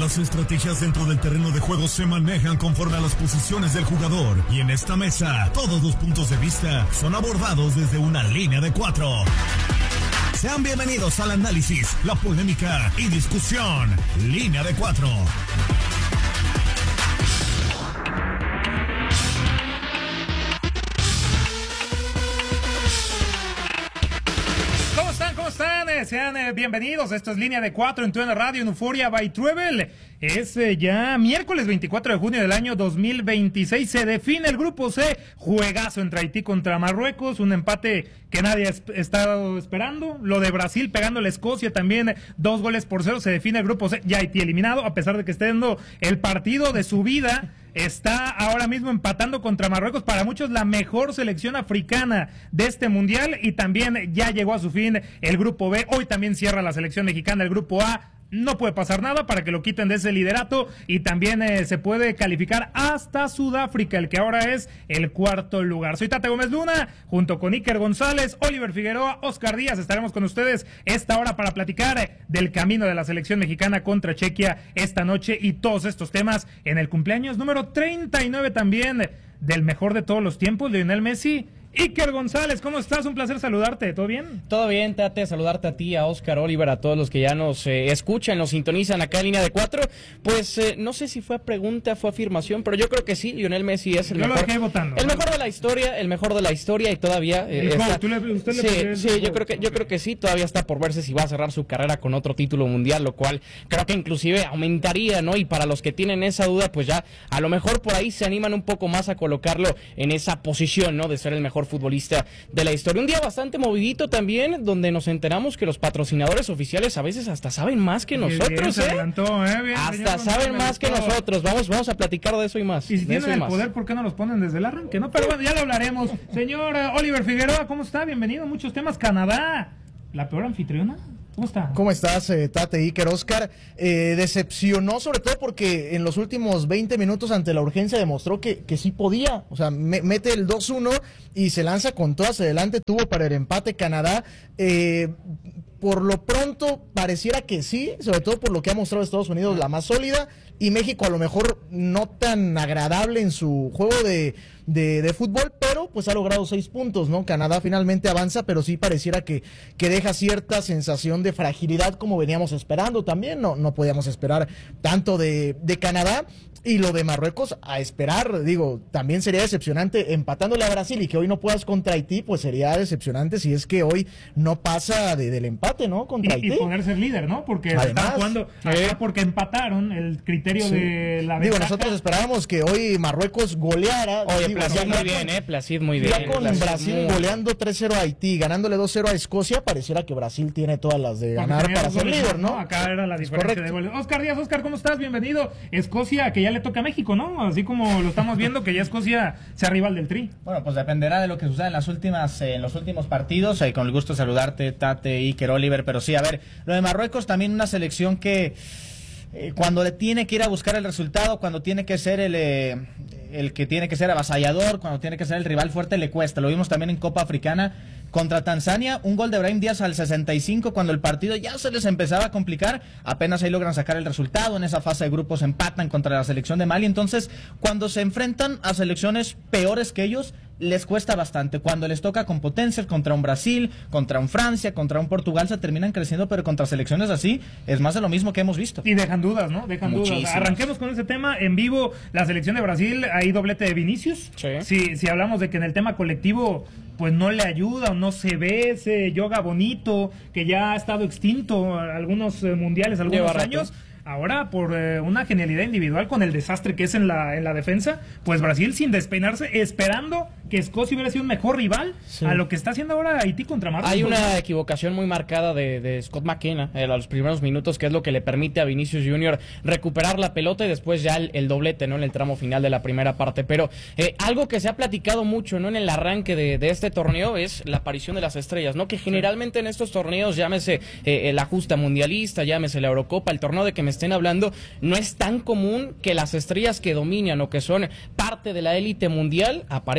Las estrategias dentro del terreno de juego se manejan conforme a las posiciones del jugador. Y en esta mesa, todos los puntos de vista son abordados desde una línea de 4. Sean bienvenidos al análisis, la polémica y discusión. Línea de 4. ¿Cómo están? Sean bienvenidos. Esto es Línea de 4 en TUDN Radio en Euphoria by Travel. Es ya miércoles 24 de junio del año 2026. Se define el grupo C. Juegazo entre Haití contra Marruecos. Un empate que nadie ha estado esperando. Lo de Brasil pegándole a Escocia también 2-0. Se define el grupo C. Ya Haití eliminado, a pesar de que esté dando el partido de su vida. Está ahora mismo empatando contra Marruecos, para muchos la mejor selección africana de este mundial, y también ya llegó a su fin el grupo B. Hoy también cierra la selección mexicana el grupo A. No puede pasar nada para que lo quiten de ese liderato, y también se puede calificar hasta Sudáfrica, el que ahora es el cuarto lugar. Soy Tate Gómez Luna, junto con Iker González, Oliver Figueroa, Oscar Díaz. Estaremos con ustedes esta hora para platicar del camino de la selección mexicana contra Chequia esta noche y todos estos temas en el cumpleaños número 39 también del mejor de todos los tiempos, Lionel Messi. Iker González, ¿cómo estás? Un placer saludarte, ¿todo bien? Todo bien, Tate, saludarte a ti, a Oscar, Oliver, a todos los que ya nos escuchan, nos sintonizan acá en Línea de 4. Pues no sé si fue pregunta, fue afirmación, pero yo creo que sí, Lionel Messi es el mejor. Yo lo dejé votando. El mejor de la historia y todavía yo creo que sí, todavía está por verse si va a cerrar su carrera con otro título mundial, lo cual creo que inclusive aumentaría, ¿no? Y para los que tienen esa duda, pues ya a lo mejor por ahí se animan un poco más a colocarlo en esa posición, ¿no? De ser el mejor futbolista de la historia. Un día bastante movidito también, donde nos enteramos que los patrocinadores oficiales a veces hasta saben más que nosotros, bien, se adelantó, bien, hasta saben más que nosotros. Vamos a platicar de eso y más. Y si tienen el poder, ¿por qué no los ponen desde el arranque? No, pero bueno, ya lo hablaremos. Señor Oliver Figueroa, ¿cómo está? Bienvenido. Muchos temas. Canadá, la peor anfitriona. ¿Cómo está? ¿Cómo estás, Tate, Iker, Oscar? Decepcionó sobre todo porque en los últimos 20 minutos ante la urgencia demostró que sí podía. O sea, mete el 2-1 y se lanza con todo hacia adelante. Tuvo para el empate Canadá. Por lo pronto pareciera que sí, sobre todo por lo que ha mostrado Estados Unidos, la más sólida, y México a lo mejor no tan agradable en su juego de fútbol, pero pues ha logrado 6 puntos, ¿no? Canadá finalmente avanza, pero sí pareciera que deja cierta sensación de fragilidad como veníamos esperando también. No podíamos esperar tanto de Canadá. Y lo de Marruecos, a esperar, digo, también sería decepcionante empatándole a Brasil, y que hoy no puedas contra Haití, pues sería decepcionante si es que hoy no pasa del empate, ¿no? Contra Haití. Y poder ser líder, ¿no? Porque están jugando, porque empataron el criterio de la ventaja. Digo, nosotros esperábamos que hoy Marruecos goleara. Oye, Placid muy bien, Placid muy bien. Ya con Brasil goleando 3-0 a Haití, ganándole 2-0 a Escocia, pareciera que Brasil tiene todas las de ganar para ser líder, ¿no? Acá era la diferencia de goles. Oscar Díaz, Oscar, ¿cómo estás? Bienvenido. Escocia, que ya le toca a México, ¿no? Así como lo estamos viendo, que ya Escocia sea rival del Tri. Bueno, pues dependerá de lo que suceda en los últimos partidos. Con el gusto de saludarte, Tate, Iker, Oliver. Pero sí, a ver, lo de Marruecos también una selección que cuando le tiene que ir a buscar el resultado, cuando tiene que ser el que tiene que ser avasallador, cuando tiene que ser el rival fuerte, le cuesta. Lo vimos también en Copa Africana contra Tanzania, un gol de Brahim Díaz al 65, cuando el partido ya se les empezaba a complicar, apenas ahí logran sacar el resultado. En esa fase de grupos empatan contra la selección de Mali. Entonces, cuando se enfrentan a selecciones peores que ellos, les cuesta bastante. Cuando les toca con potencias, contra un Brasil, contra un Francia, contra un Portugal, se terminan creciendo, pero contra selecciones así es más de lo mismo que hemos visto. Y dejan dudas, ¿no? Muchísimas. Arranquemos con ese tema. En vivo, la selección de Brasil, hay doblete de Vinicius. Sí. Si hablamos de que en el tema colectivo pues no le ayuda o no se ve ese yoga bonito que ya ha estado extinto algunos mundiales, algunos años. Ahora, por una genialidad individual con el desastre que es en la defensa, pues Brasil sin despeinarse, esperando que Escocia hubiera sido un mejor rival a lo que está haciendo ahora Haití contra Marruecos. Hay una equivocación muy marcada de Scott McKenna a los primeros minutos, que es lo que le permite a Vinicius Junior recuperar la pelota y después ya el doblete, ¿no? En el tramo final de la primera parte. Pero algo que se ha platicado mucho, ¿no? En el arranque de este torneo es la aparición de las estrellas, ¿no? Que generalmente en estos torneos, llámese la justa mundialista, llámese la Eurocopa, el torneo de que me estén hablando, no es tan común que las estrellas que dominan o que son parte de la élite mundial aparezcan prácticamente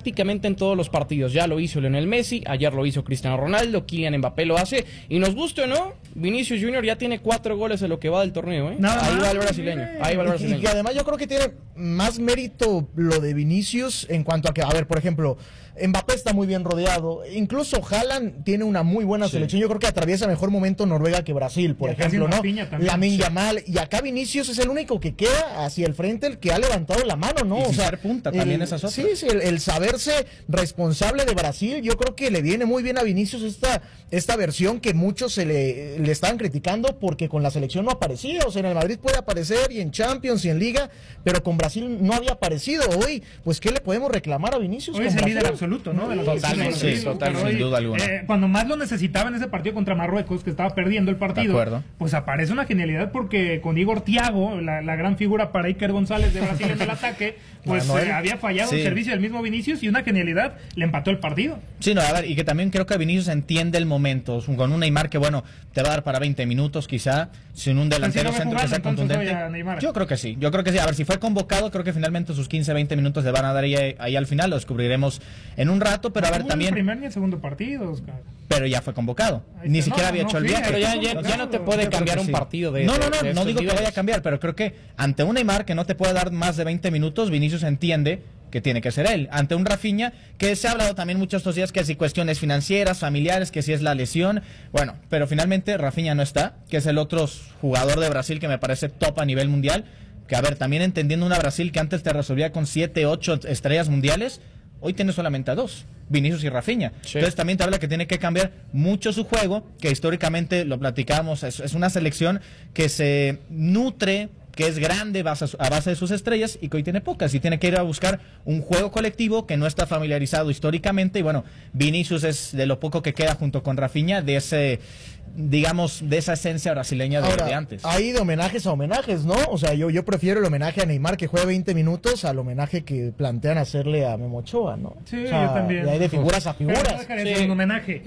prácticamente en todos los partidos. Ya lo hizo Lionel Messi, ayer lo hizo Cristiano Ronaldo, Kylian Mbappé lo hace, y nos guste o no, Vinicius Junior ya tiene 4 goles en lo que va del torneo, ¿eh? Ahí va el brasileño, Y que además yo creo que tiene más mérito lo de Vinicius en cuanto a que, a ver, por ejemplo, Mbappé está muy bien rodeado, incluso Haaland tiene una muy buena selección, yo creo que atraviesa mejor momento Noruega que Brasil, por ejemplo, ¿no? Lamine Yamal, y acá Vinicius es el único que queda hacia el frente, el que ha levantado la mano, ¿no? Y o sea, punta también esas otras. Sí, el saberse responsable de Brasil, yo creo que le viene muy bien a Vinicius esta versión que muchos le estaban criticando porque con la selección no aparecía, o sea, en el Madrid puede aparecer y en Champions y en Liga, pero con Brasil no había aparecido. Hoy, pues, ¿qué le podemos reclamar a Vinicius? Hoy es el líder absoluto, ¿no? De la Totalmente, sin duda alguna. Cuando más lo necesitaba en ese partido contra Marruecos, que estaba perdiendo el partido, pues aparece una genialidad porque con Igor Thiago, la gran figura para Iker González de Brasil en el ataque, pues había fallado el servicio del mismo Vinicius y una genialidad le empató el partido. Sí, no, a ver, y que también creo que Vinicius entiende el momento, con un Neymar que, bueno, te va a dar para 20 minutos quizá, sin un delantero centro que sea contundente. Yo creo que sí, a ver, si fue convocado, creo que finalmente sus 15, 20 minutos le van a dar ahí al final, lo descubriremos en un rato, pero a ver también... el primer ni el segundo partido, Oscar. Pero ya fue convocado, ni siquiera había hecho el viaje. Pero ya no te puede cambiar un partido de No digo que vaya a cambiar, pero creo que ante un Neymar que no te puede dar más de 20 minutos, Vinicius entiende que tiene que ser él. Ante un Rafinha, que se ha hablado también muchos estos días que si cuestiones financieras, familiares, que si es la lesión, bueno, pero finalmente Rafinha no está, que es el otro jugador de Brasil que me parece top a nivel mundial, que a ver, también entendiendo una Brasil que antes te resolvía con 7, 8 estrellas mundiales, hoy tiene solamente a 2, Vinicius y Rafinha. Sí. Entonces también te habla que tiene que cambiar mucho su juego, que históricamente lo platicábamos, es una selección que se nutre, que es grande a base de sus estrellas y que hoy tiene pocas y tiene que ir a buscar un juego colectivo que no está familiarizado históricamente y bueno, Vinicius es de lo poco que queda junto con Rafinha de ese, digamos, de esa esencia brasileña de antes. Hay de homenajes a homenajes, ¿no? O sea, yo prefiero el homenaje a Neymar que juega 20 minutos al homenaje que plantean hacerle a Memo Ochoa, ¿no? Sí, o sea, yo también. Hay de figuras a figuras. Un homenaje.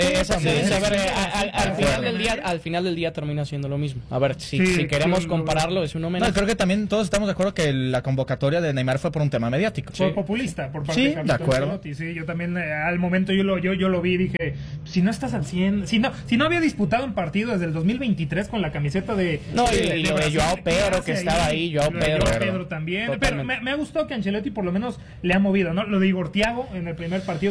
Al final del día termina siendo lo mismo. A ver, si queremos compararlo, es un homenaje. No, creo que también todos estamos de acuerdo que la convocatoria de Neymar fue por un tema mediático. Fue populista por parte de Carlos Ancelotti. Sí, yo también al momento yo lo vi y dije, si no estás al 100, si no había disputado un partido desde el 2023 con la camiseta de... No, y lo de Joao Pedro que estaba ahí, Joao Pedro también. Totalmente. Pero me ha gustado que Ancelotti por lo menos le ha movido, ¿no? Lo de Igor Thiago en el primer partido.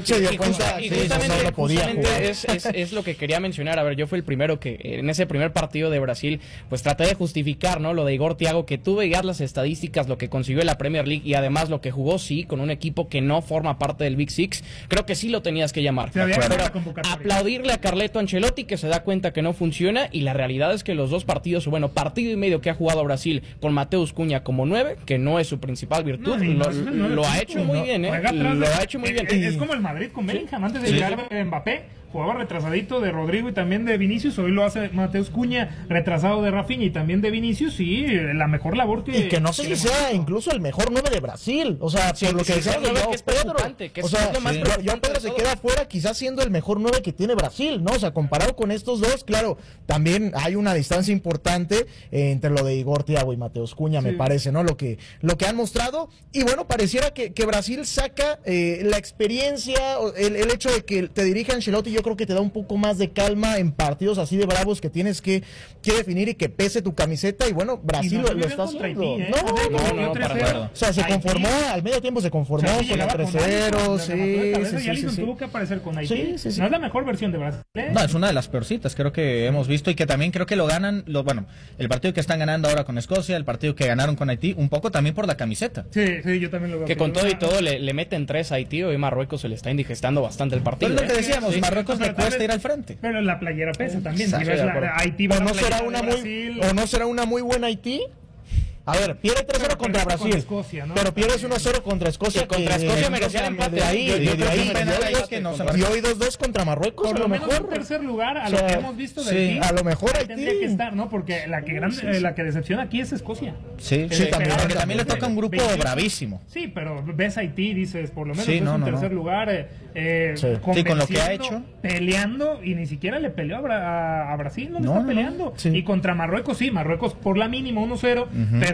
Es lo que quería mencionar. A ver, yo fui el primero que en ese primer partido de Brasil, pues traté de justificar, ¿no? Lo de Igor Thiago, que tú veías las estadísticas, lo que consiguió en la Premier League y además lo que jugó, sí, con un equipo que no forma parte del Big Six, creo que sí lo tenías que llamar. Pero aplaudirle a Carleto Ancelotti que se da cuenta que no funciona y la realidad es que los dos partidos, bueno, partido y medio que ha jugado Brasil con Mateus Cunha como 9, que no es su principal virtud, lo ha hecho muy bien, lo ha hecho muy bien. Es como el Madrid con Bellingham, antes de llegar Mbappé, jugaba retrasadito de Rodrigo y también de Vinicius, hoy lo hace Mateus Cunha, retrasado de Rafinha y también de Vinicius, y la mejor labor que... Y que no sé si sea incluso el mejor 9 de Brasil, o sea, por lo que decíamos de Joao Pedro, o sea, Joao Pedro se queda afuera quizás siendo el mejor 9 que tiene Brasil, ¿no? O sea, comparado con estos dos, claro, también hay una distancia importante entre lo de Igor Thiago y Mateus Cunha, me parece, ¿no? Lo que han mostrado, y bueno, pareciera que Brasil saca la experiencia, el hecho de que te dirija Ancelotti, yo creo que te da un poco más de calma en partidos así de bravos que tienes que definir y que pese tu camiseta, y bueno, Brasil lo está haciendo. No, o sea, se conformó, al medio tiempo se conformó con el 3-0, sí. Tuvo que aparecer con Haití. No es la mejor versión de Brasil. No, es una de las peorcitas, creo que hemos visto, y que también creo que lo ganan, el partido que están ganando ahora con Escocia, el partido que ganaron con Haití, un poco también por la camiseta. Sí, yo también lo veo. Que con todo y todo le meten 3 a Haití, hoy Marruecos se le está indigestando bastante el partido. Pero es lo que decíamos, Marruecos le cuesta ir al frente. Pero la playera pesa también. Si ves Haití, ¿O no será una muy buena Haití? A ver, pierde 3-0 contra Brasil, Escocia, ¿no? pero pierdes 1-0 contra Escocia. Sí, contra Escocia merecía el empate. Y hoy 2-2 contra Marruecos. Por lo menos en tercer lugar, a lo que hemos visto de Haití. A lo mejor Haití tendría que estar, ¿no? Porque la que decepciona aquí es Escocia. Sí, también le toca un grupo bravísimo. Sí, pero ves Haití, dices, por lo menos es un tercer lugar. Con lo que ha hecho. Peleando, y ni siquiera le peleó a Brasil, no le está peleando. Y contra Marruecos, sí, Marruecos por la mínima 1-0, pero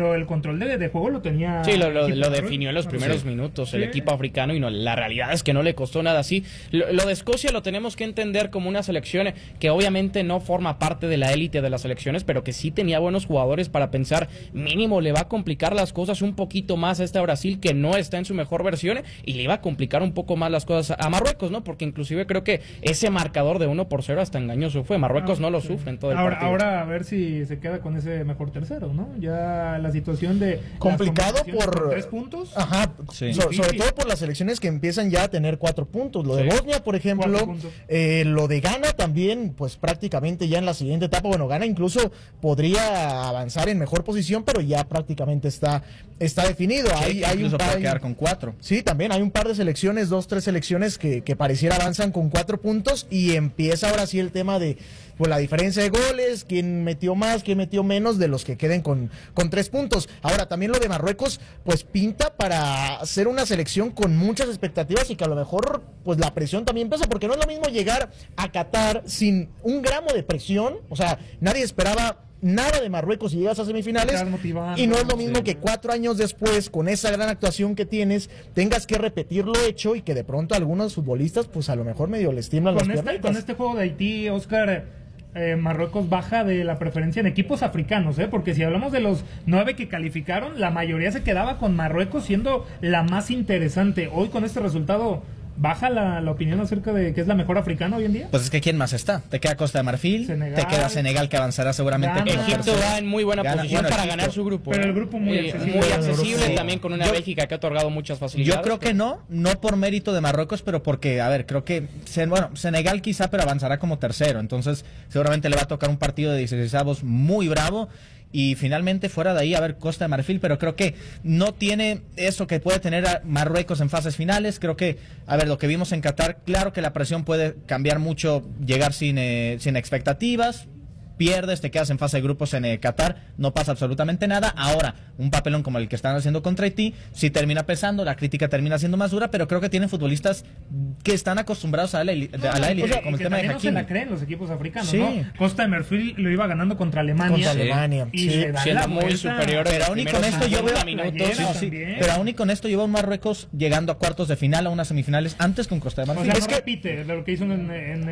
pero el control de juego lo tenía. Sí, lo el equipo definió en los primeros minutos el Sí. equipo africano y no, la realidad es que no le costó nada así. Lo de Escocia lo tenemos que entender como una selección que obviamente no forma parte de la élite de las selecciones, pero que sí tenía buenos jugadores para pensar, mínimo le va a complicar las cosas un poquito más a este Brasil que no está en su mejor versión y le iba a complicar un poco más las cosas a Marruecos, ¿no? Porque inclusive creo que ese marcador de 1-0 hasta engañoso fue. Marruecos no lo sufre en todo el partido. Ahora a ver si se queda con ese mejor tercero, ¿no? Ya la situación de Complicado las competiciones por con 3 puntos. Ajá, Sí. sobre todo por las selecciones que empiezan ya a tener 4 puntos. Lo de Sí. Bosnia, por ejemplo, 4 puntos. lo de Ghana también, pues prácticamente ya en la siguiente etapa, bueno, Ghana incluso podría avanzar en mejor posición, pero ya prácticamente está definido. Hay un Incluso par, puede quedar con 4. sí, también hay un par de selecciones, 2-3 selecciones que pareciera avanzan con 4 puntos y empieza ahora sí el tema de pues la diferencia de goles, quién metió más, quién metió menos de los que queden con 3 puntos. Ahora también lo de Marruecos pues pinta para ser una selección con muchas expectativas y que a lo mejor pues la presión también pesa, porque no es lo mismo llegar a Qatar sin un gramo de presión, o sea, nadie esperaba nada de Marruecos si llegas a semifinales, Estás motivando, y no es lo mismo sí. que 4 años después, con esa gran actuación que tienes, tengas que repetir lo hecho y que de pronto a algunos futbolistas pues a lo mejor medio les tiemblan las piernitas. Con este juego de Haití, Oscar, Marruecos baja de la preferencia en equipos africanos, porque si hablamos de los 9 que calificaron, la mayoría se quedaba con Marruecos siendo la más interesante. Hoy con este resultado, ¿baja la opinión acerca de que es la mejor africana hoy en día? Pues es que ¿quién más está? Te queda Costa de Marfil, Senegal, te queda Senegal que avanzará seguramente Ghana. como Egipto tercero. va en muy buena Gana- posición bueno, para Egipto. ganar su grupo. Pero el grupo muy accesible. Muy accesible Sí. también con una Yo- Bélgica que ha otorgado muchas facilidades. Yo creo que no por mérito de Marruecos, pero porque, a ver, creo que, Senegal quizá, pero avanzará como tercero, entonces seguramente le va a tocar un partido de 16avos muy bravo. Y finalmente fuera de ahí, a ver, Costa de Marfil, pero creo que no tiene eso que puede tener a Marruecos en fases finales. Creo que, a ver, lo que vimos en Qatar, claro que la presión puede cambiar mucho, llegar sin expectativas. Pierdes, te quedas en fase de grupos en Qatar, no pasa absolutamente nada. Ahora, un papelón como el que están haciendo contra Haití, sí termina pesando, la crítica termina siendo más dura, pero creo que tienen futbolistas que están acostumbrados a la élite, O sea, como y el que tema de también no se Hakimi. la creen los equipos africanos, Sí. ¿no? Costa de Marfil lo iba ganando contra Alemania. Contra Alemania, Y sí. le da Siendo la muy vuelta. superior. Pero aún y con esto yo veo 50 minutos. Playera Sí, sí, también. pero aún y con esto lleva un Marruecos llegando a cuartos de final, a unas semifinales, antes con Costa de O Marfil. sea, Es no que repite de lo que hizo en